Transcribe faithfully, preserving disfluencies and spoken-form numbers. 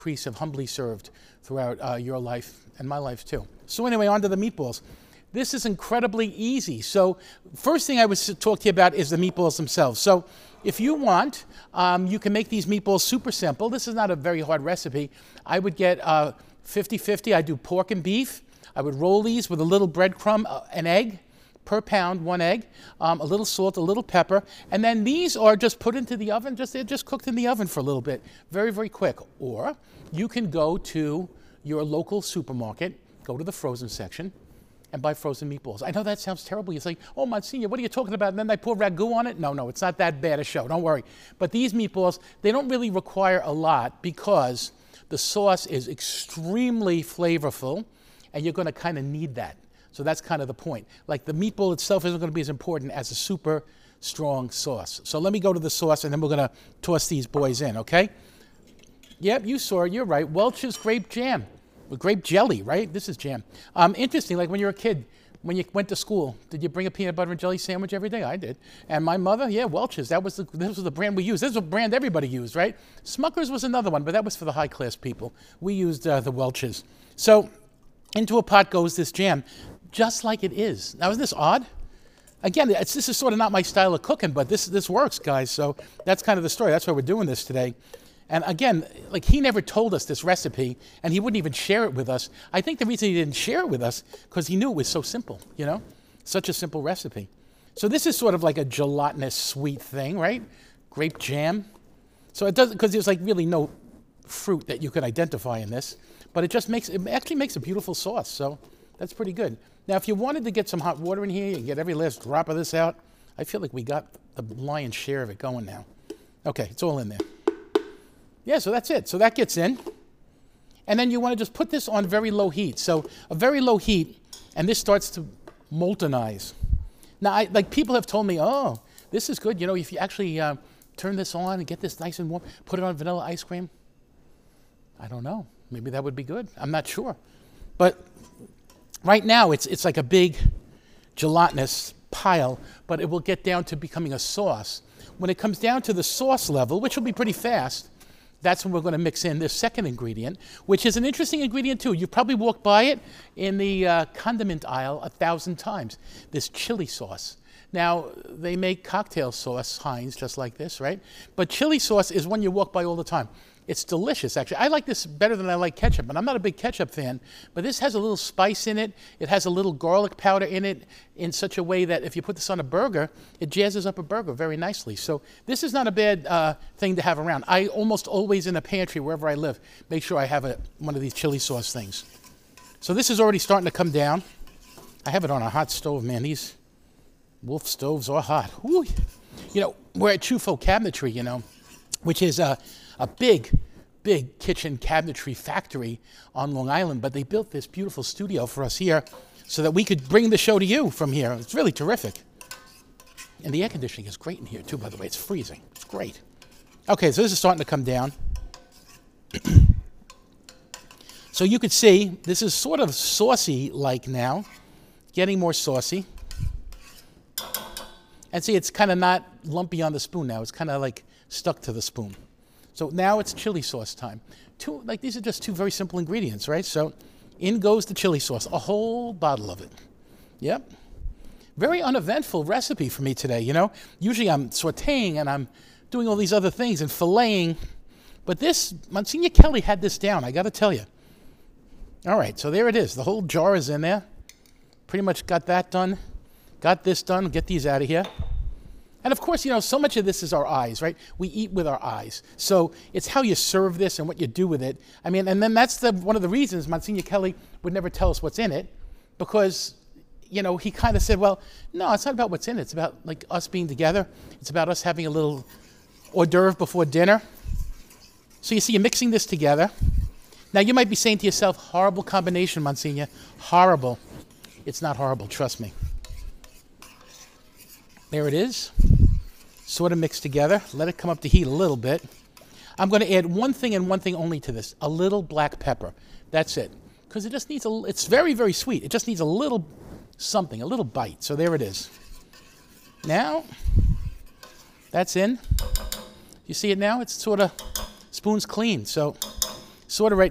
priests have humbly served throughout uh, your life and my life too. So anyway, on to the meatballs. This is incredibly easy. So first thing I would talk to you about is the meatballs themselves. So if you want, um, you can make these meatballs super simple. This is not a very hard recipe. I would get fifty fifty. I do pork and beef. I would roll these with a little breadcrumb, uh, an egg, per pound, one egg, um, a little salt, a little pepper, and then these are just put into the oven, just they're just cooked in the oven for a little bit, very, very quick. Or you can go to your local supermarket, go to the frozen section, and buy frozen meatballs. I know that sounds terrible. You're like, oh, Monsignor, what are you talking about? And then they pour ragu on it? No, no, it's not that bad a show, don't worry. But these meatballs, they don't really require a lot because the sauce is extremely flavorful, and you're gonna kind of need that. So that's kind of the point. Like the meatball itself isn't going to be as important as a super strong sauce. So let me go to the sauce and then we're going to toss these boys in, okay? Yep, you saw it. You're right. Welch's grape jam. Well, grape jelly, right? This is jam. Um, interesting, like when you were a kid, when you went to school, did you bring a peanut butter and jelly sandwich every day? I did. And my mother, yeah, Welch's. That was the, this was the brand we used. This is a brand everybody used, right? Smucker's was another one, but that was for the high-class people. We used uh, the Welch's. So into a pot goes this jam, just like it is. Now, isn't this odd? Again, it's, this is sort of not my style of cooking, but this this works, guys. So that's kind of the story. That's why we're doing this today. And again, like he never told us this recipe, and he wouldn't even share it with us. I think the reason he didn't share it with us because he knew it was so simple, you know? Such a simple recipe. So this is sort of like a gelatinous sweet thing, right? Grape jam. So it doesn't, because there's like really no fruit that you could identify in this, but it just makes, it actually makes a beautiful sauce. So that's pretty good. Now, if you wanted to get some hot water in here, you can get every last drop of this out. I feel like we got the lion's share of it going now. Okay, it's all in there. Yeah, so that's it. So that gets in. And then you want to just put this on very low heat. So a very low heat, and this starts to moltenize. Now, I, like people have told me, oh, this is good. You know, if you actually uh, turn this on and get this nice and warm, put it on vanilla ice cream. I don't know. Maybe that would be good. I'm not sure. But right now, it's, it's like a big gelatinous pile, but it will get down to becoming a sauce. When it comes down to the sauce level, which will be pretty fast, that's when we're going to mix in this second ingredient, which is an interesting ingredient too. You've probably walked by it in the uh, condiment aisle a thousand times, this chili sauce. Now, they make cocktail sauce, Heinz, just like this, right? But chili sauce is one you walk by all the time. It's delicious, actually. I like this better than I like ketchup, and I'm not a big ketchup fan, but this has a little spice in it. It has a little garlic powder in it in such a way that if you put this on a burger, it jazzes up a burger very nicely. So this is not a bad uh, thing to have around. I almost always in a pantry, wherever I live, make sure I have a, one of these chili sauce things. So this is already starting to come down. I have it on a hot stove, man. These Wolf stoves are hot. Woo. You know, we're at Chufo Cabinetry, you know, which is a, a big, big kitchen cabinetry factory on Long Island, but they built this beautiful studio for us here so that we could bring the show to you from here. It's really terrific. And the air conditioning is great in here too, by the way. It's freezing. It's great. Okay, so this is starting to come down. So you could see this is sort of saucy-like now, getting more saucy. And see, it's kind of not lumpy on the spoon now. It's kind of like stuck to the spoon. So now it's chili sauce time. Two, like these are just two very simple ingredients, right? So in goes the chili sauce, a whole bottle of it. Yep. Very uneventful recipe for me today, you know? Usually I'm sauteing and I'm doing all these other things and filleting. But this, Monsignor Kelly had this down, I got to tell you. All right, so there it is. The whole jar is in there. Pretty much got that done. Got this done, get these out of here. And of course, you know, so much of this is our eyes, right? We eat with our eyes. So it's how you serve this and what you do with it. I mean, and then that's the, one of the reasons Monsignor Kelly would never tell us what's in it, because, you know, he kind of said, well, no, it's not about what's in it. It's about, like, us being together. It's about us having a little hors d'oeuvre before dinner. So you see, you're mixing this together. Now, you might be saying to yourself, horrible combination, Monsignor. Horrible. It's not horrible, trust me. There it is, sort of mixed together. Let it come up to heat a little bit. I'm going to add one thing and one thing only to this, a little black pepper. That's it, because it just needs a, it's very, very sweet. It just needs a little something, a little bite. So there it is. Now, that's in. You see it now? It's sort of, spoon's clean. So sort of right